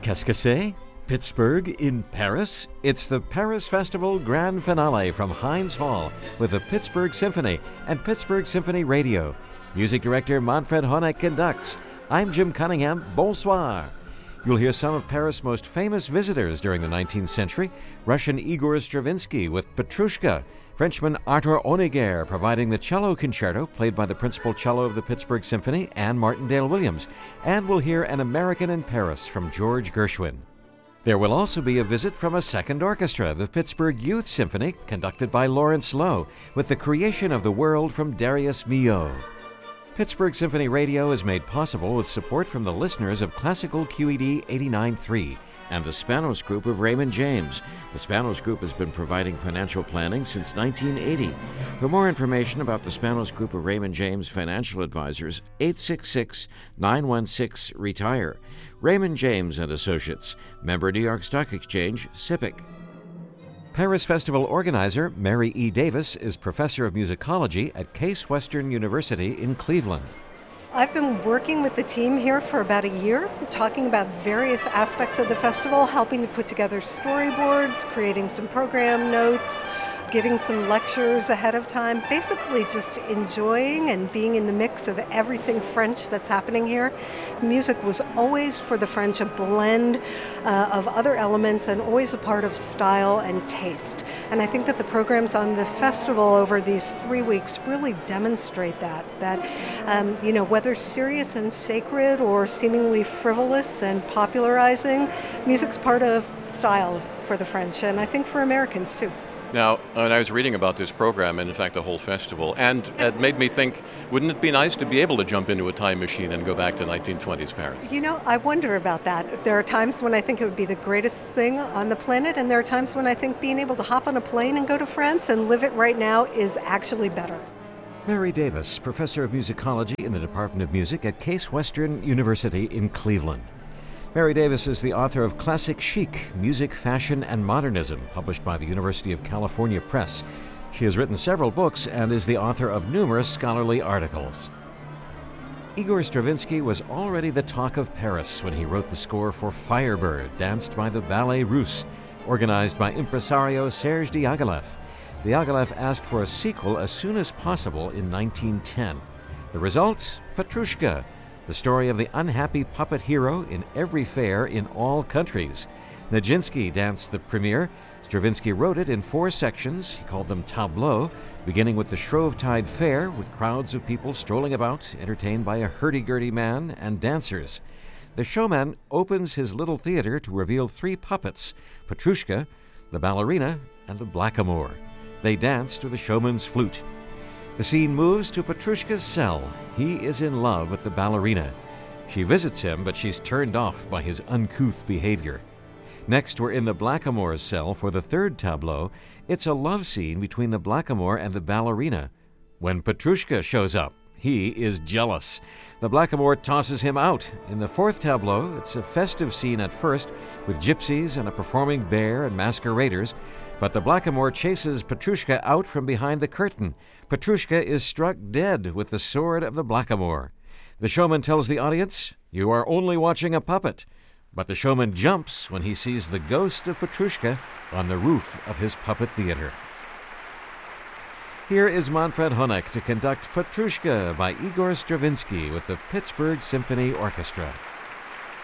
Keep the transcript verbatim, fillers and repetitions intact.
Qu'est-ce que c'est? Pittsburgh in Paris? It's the Paris Festival Grand Finale from Heinz Hall with the Pittsburgh Symphony and Pittsburgh Symphony Radio. Music director Manfred Honeck conducts. I'm Jim Cunningham. Bonsoir. You'll hear some of Paris' most famous visitors during the nineteenth century. Russian Igor Stravinsky with Petrushka. Frenchman Arthur Honegger providing the cello concerto played by the principal cello of the Pittsburgh Symphony, Anne Martindale Williams. And we'll hear An American in Paris from George Gershwin. There will also be a visit from a second orchestra, the Pittsburgh Youth Symphony, conducted by Lawrence Lowe, with the creation of the world from Darius Milhaud. Pittsburgh Symphony Radio is made possible with support from the listeners of Classical Q E D eighty-nine point three and the Spanos Group of Raymond James. The Spanos Group has been providing financial planning since nineteen eighty. For more information about the Spanos Group of Raymond James Financial Advisors, eight six six, nine one six, RETIRE. Raymond James and Associates, member New York Stock Exchange, S I P C. Paris Festival organizer Mary E. Davis is professor of musicology at Case Western University in Cleveland. I've been working with the team here for about a year, talking about various aspects of the festival, helping to put together storyboards, creating some program notes, giving some lectures ahead of time, basically just enjoying and being in the mix of everything French that's happening here. Music was always, for the French, a blend uh, of other elements and always a part of style and taste. And I think that the programs on the festival over these three weeks really demonstrate that, that um, you know, whether serious and sacred or seemingly frivolous and popularizing, music's part of style for the French, and I think for Americans too. Now, when I was reading about this program, and in fact the whole festival, and it made me think, wouldn't it be nice to be able to jump into a time machine and go back to nineteen twenties Paris? You know, I wonder about that. There are times when I think it would be the greatest thing on the planet, and there are times when I think being able to hop on a plane and go to France and live it right now is actually better. Mary Davis, professor of musicology in the Department of Music at Case Western University in Cleveland. Mary Davis is the author of Classic Chic, Music, Fashion, and Modernism, published by the University of California Press. She has written several books and is the author of numerous scholarly articles. Igor Stravinsky was already the talk of Paris when he wrote the score for Firebird, danced by the Ballet Russe, organized by impresario Serge Diaghilev. Diaghilev asked for a sequel as soon as possible in nineteen ten. The result? Petrushka, the story of the unhappy puppet hero in every fair in all countries. Nijinsky danced the premiere. Stravinsky wrote it in four sections. He called them tableaux, beginning with the Shrovetide Fair, with crowds of people strolling about, entertained by a hurdy-gurdy man and dancers. The showman opens his little theater to reveal three puppets, Petrushka, the ballerina, and the blackamoor. They dance to the showman's flute. The scene moves to Petrushka's cell. He is in love with the ballerina. She visits him, but she's turned off by his uncouth behavior. Next, we're in the blackamoor's cell for the third tableau. It's a love scene between the blackamoor and the ballerina. When Petrushka shows up, he is jealous. The blackamoor tosses him out. In the fourth tableau, it's a festive scene at first, with gypsies and a performing bear and masqueraders. But the blackamoor chases Petrushka out from behind the curtain. Petrushka is struck dead with the sword of the blackamoor. The showman tells the audience, "You are only watching a puppet." But the showman jumps when he sees the ghost of Petrushka on the roof of his puppet theater. Here is Manfred Honeck to conduct Petrushka by Igor Stravinsky with the Pittsburgh Symphony Orchestra.